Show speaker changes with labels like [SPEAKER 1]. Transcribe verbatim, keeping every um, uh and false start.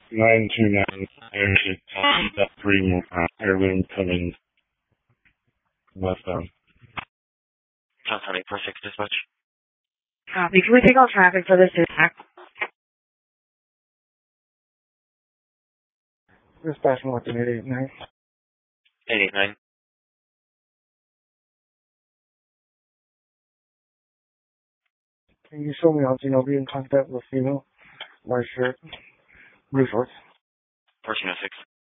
[SPEAKER 1] nine two nine, airship, got three more, uh, airwind coming westbound.
[SPEAKER 2] California four six dispatch.
[SPEAKER 3] Copy. Can we take all traffic for this attack?
[SPEAKER 4] Dispatch Morton eight eight nine.
[SPEAKER 2] eight eight nine.
[SPEAKER 4] Can you show me how Gino be in contact with female? White shirt, blue shorts.
[SPEAKER 2] fourteen oh six.